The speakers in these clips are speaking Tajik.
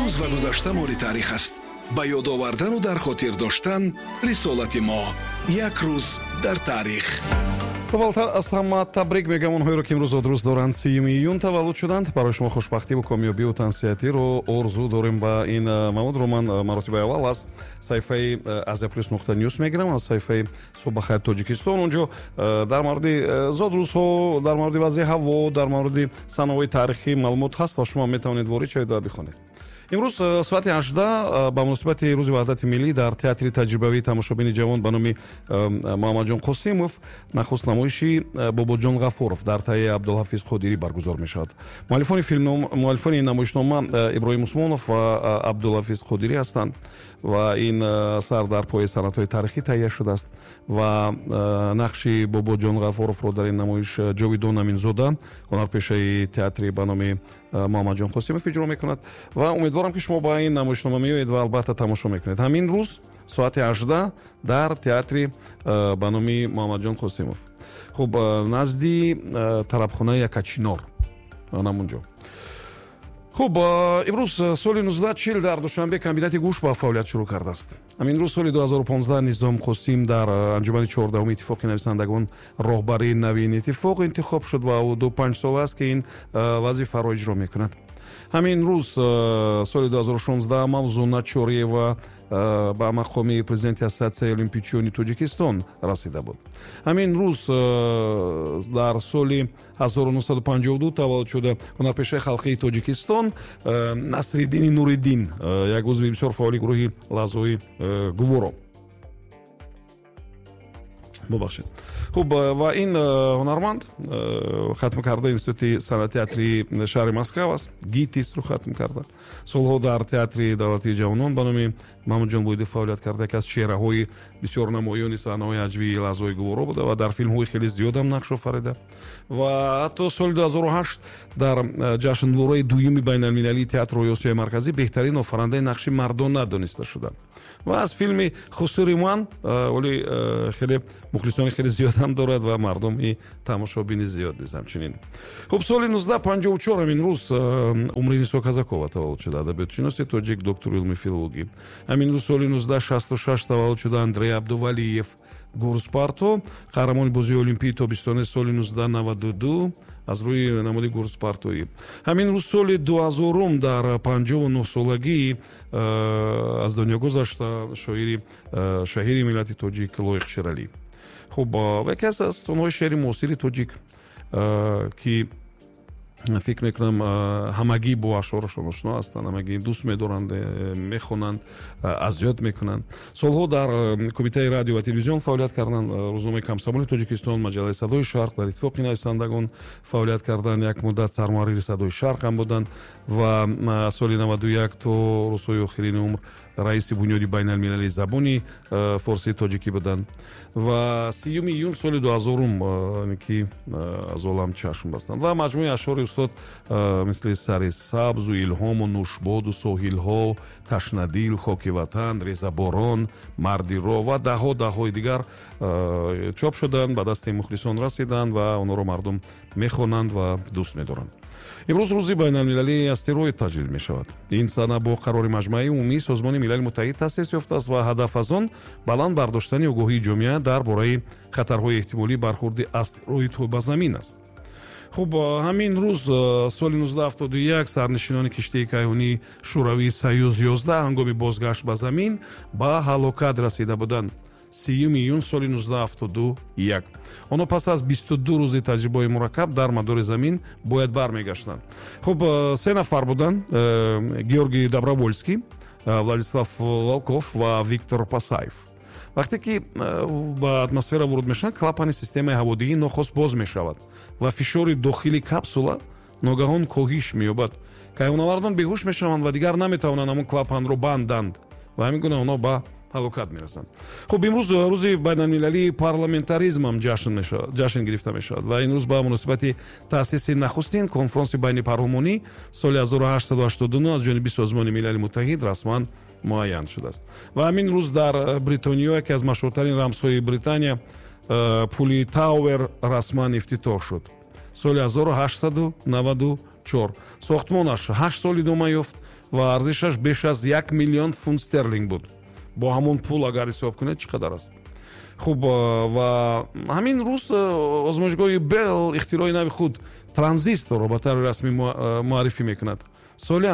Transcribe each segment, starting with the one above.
имрӯз ва гузашта мори таърих аст. ба ёд овардану дар хотир доштан рисолати мо. як рӯз дар таърих. аввалтар аз ҳама табрик мегам онҳоеро ки имрӯз одрӯз доранд 30 июн таваллуд шуданд. барои шумо хушбахтиву комёбиву тансиҳатиро орзу дорем. ба ин маводро ман маротибаи аввал аз саҳифаи aziaplus.news мегирам, аз саҳифаи суббахайр тоҷикистон. онҷо дар мавриди зодрӯзҳо, дар мавриди вазъи ҳаво, дар мавриди санаҳои таърихӣ маълумот ҳаст ва шумо метавонед ворид шавед ва бихонед. имрӯз соати 18 ба муносибати рӯзи ваҳдати миллӣ дар театри таҷрибавии тамошобини ҷавон ба номи муҳаммадҷон қосимов нахуст намоиши бобоҷон ғафуров дар таҳияи абдулҳафиз қодирӣ баргузор мешавад. муаллифони ин намоишнома иброҳим усмонов ва абдулҳафиз қодирӣ ҳастанд ва ин асар дар пояи санъатҳои таърихӣ таҳия шудааст ва нақши бобоҷон ғафуровро дар ин намоиш ҷовидон аминзода ҳунарпешаи театри ба номи муҳаммадҷон қосимов иҷро мекунад ва умедворам ки шумо ба ин намоишнома меоед ва албатта тамошо мекунед. ҳамин рӯз соати 18 дар театри ба номи муҳаммадҷон қосимов, хуб назди тарабхонаи Якачинор намунҷо. хуб имрӯз соли 1940 дар душанбе комбинати гӯшт ба фаъолият шурӯъ кардааст. ҳамин рӯз соли 2015 низом қосим дар анҷумани 14 иттифоқи нависандагон роҳбарии навин иттифоқ интихоб шуд ва 25 сол аст ки ин вазифаро иҷро мекунад. ҳамин рӯз соли 2016 мавзӯ Начориева ба мақоми президенти ассоатсияи олимпичиёни тоҷикистон расида буд. ҳамин рӯз дар соли 1952 таваллуд шуда ҳунарпешаи халқии тоҷикистон Насриддини Нуриддин, як узви бисёр фаъоли гурӯҳи лаҳзои гуворо. бубахшед. хуб ва ин ҳунарманд хатм карда институти санъати театрии шаҳри Москав аст. ГИТИС-ро хатм карда. солҳо дар театри давлатии ҷавонон ба номи Маҳмудҷон Буйдӣ фаъолият карда. яке аз чеҳраҳои бисёр намоёни саҳнаҳои ҳаҷвии лаҳзои гуворо буда ва дар филмҳои хеле зиёдам нақш офарида. ва ҳатто соли 2008 дар ҷашнвораи дуюми байналмилалии театрҳои Осиёи марказӣ беҳтарин офарандаи нақши мардона дониста шуданд. ва аз филми Хусуриман оли хеле мухлисони хеле зиёдам дорад ва мардуми тамошобини зиёд низ ҳамчунин. хуб соли 1954 ҳамин рӯз Умри Нисо Казакова таваллуд шуда, адабиётшиноси тоҷик, доктору илми филологӣ. ҳамин рӯз соли 1966 таваллуд шуда Андрей Абдувалиев, Гурспарто, қаҳрамони бозии олимпии тобистони соли 1992 аз рӯи намуди Гурспартоӣ. ҳамин рӯз соли 2000 дар 59 солагӣ аз дунё гузашта шоҳири миллати тоҷик Лоиқ Шералӣ. хуб яке аз астонҳои шеъри муосири тоҷик ки фикр мекунам ҳамагӣ бо ашъорашон ошно ҳастанд, ҳамагӣ дӯст медоранд, мехонанд, азёд мекунанд. солҳо дар кумитаи радио ва телевизион фаъолият карданд. рӯзномаи Комсомоли Тоҷикистон, маҷаллаи Садои Шарқ, дар иттифоқи нависандагон фаъолият карданд. як муддат сармуҳаррири Садои Шарқ ҳам буданд ва соли 91 то рӯзҳои охирини умр раиси бунёди байналмилалии забони форсии тоҷикӣ буданд ва 30 июн соли 2000 ки аз олам чашм бастанд ва маҷмӯи ашъори устод мисли Сари сабзу, Илҳому, Нушбоду, Соҳилҳо, Ташнадил, Хоки ватан, Резаборон, Марди роҳ ва даҳои дигар чоп шуданд, ба дасти мухлисон расиданд ва онҳоро мардум мехонанд ва дӯст медоранд. имрӯз рӯзи байналмилалии астероид таҷлил мешавад. ин сана бо қарори маҷмӯаи умумии Созмони Милали Муттаҳид таъсис ёфтааст ва ҳадаф аз он баланд бардоштани огоҳии ҷомеа дар бораи хатарҳои эҳтимолии бархурди астероидҳо ба замин аст. хуб ҳамин рӯз соли 1971 сарнишинони киштии кайҳонии шӯравии Союз 11 ҳангоми бозгашт ба замин ба ҳалокат расида буданд. 30 июн соли 1971 онҳо пас аз 22 рӯзи таҷрибаҳои мураккаб дар мадори замин бояд бармегаштанд. хуб се нафар буданд: Георгий Добровольский, Владислав Волков ва Виктор Пасаев. вақте ки ба атмосфера вуруд мешаванд, клапани системаи ҳаводиҳӣ нохост боз мешавад ва фишори дохили капсула ногаҳон коҳиш меёбад. кайҳонавардон беҳуш мешаванд ва дигар наметавонанд ҳамон клапанро банданд ва ҳамин гуна онҳо ба ҳалокат мерасанд. хуб имрӯз рӯзи байналмилалии парламентаризмам ҷашн гирифта мешавад ва ин рӯз ба муносибати таъсиси нахустин конфронси байнипарламонӣ соли 1889 аз ҷониби Созмони Милали Муттаҳид расман муайян шудааст. ва ҳамин рӯз дар Бритониё яке аз машҳуртарин рамзҳои Британия пули Тауэр расман ифтитоҳ шуд. соли 1894 сохтмонаш 8 сол идома ёфт ва арзишаш беш аз 1 миллион фунт стерлинг буд. Бо ҳамон пул агар ҳисоб кунед чӣ қадар аст. хуб ва ҳамин рӯз озмоишгоҳи Bell ихтирои нави худ транзисторро ба таври расмӣ муаррифӣ мекунад соли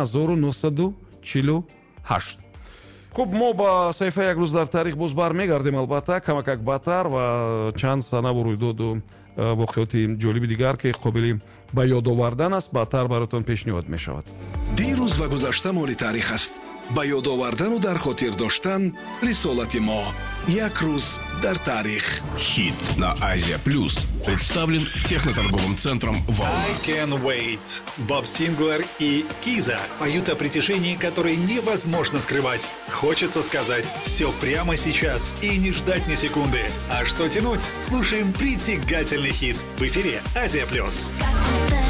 1948. хуб мо ба саҳифаи як рӯз дар таърих боз бармегардем, албатта камакак баъдтар ва чанд санаву рӯйдоду воқеоти ҷолиби дигар ки қобили ба ёд овардан аст баъдтар баротон пешниҳод мешавад. дирӯз ва гузашта моли таърих аст. ба ёд овардану дар хотир доштан рисолати мо. Як рӯз дар таърих. Хит на Азия Плюс представлен техноторговым центром «Волна». I Can Wait. Боб Синглер и Киза поют о притяжении, которое невозможно скрывать. Хочется сказать все прямо сейчас и не ждать ни секунды. А что тянуть? Слушаем притягательный хит в эфире Азия Плюс.